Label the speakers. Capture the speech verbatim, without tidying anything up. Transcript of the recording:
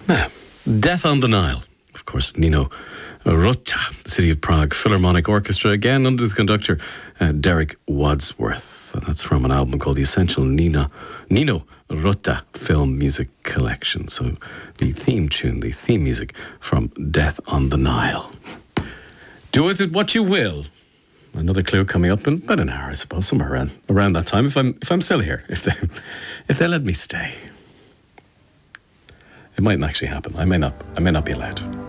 Speaker 1: Now, Death on the Nile. Of course, Nino Rota, the City of Prague Philharmonic Orchestra, again under the conductor uh, Derek Wadsworth. And that's from an album called The Essential Nina, Nino Rota Film Music Collection. So the theme tune, the theme music from Death on the Nile. Do with it what you will. Another clue coming up in about an hour, I suppose, somewhere around around that time. If I'm if I'm still here, if they if they let me stay, it mightn't actually happen. I may not. I may not be allowed.